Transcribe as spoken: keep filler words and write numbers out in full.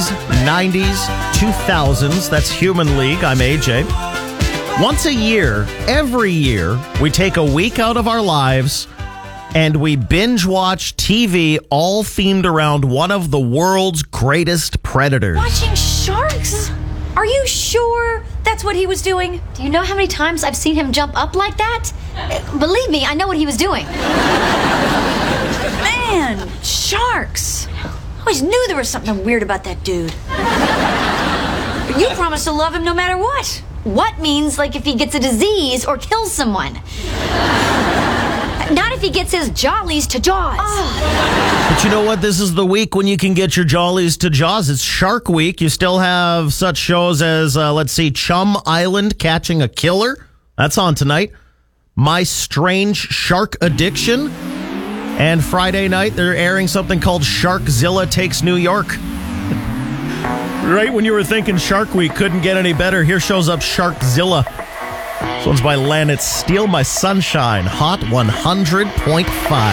nineties, two thousands. That's Human League. I'm A J. Once a year, every year, we take a week out of our lives and we binge watch T V all themed around one of the world's greatest predators. Watching sharks? Are you sure that's what he was doing? Do you know how many times I've seen him jump up like that? Believe me, I know what he was doing. Man, sharks. I always knew there was something weird about that dude. But you promised to love him no matter what. What means, like, if he gets a disease or kills someone? Not if he gets his jollies to Jaws. Oh. But you know what? This is the week when you can get your jollies to Jaws. It's Shark Week. You still have such shows as, uh, let's see, Chum Island Catching a Killer. That's on tonight. My Strange Shark Addiction. And Friday night, they're airing something called Sharkzilla Takes New York. Right when you were thinking Shark Week couldn't get any better, here shows up Sharkzilla. This one's by Lanitz. Steal My Sunshine, Hot one hundred point five.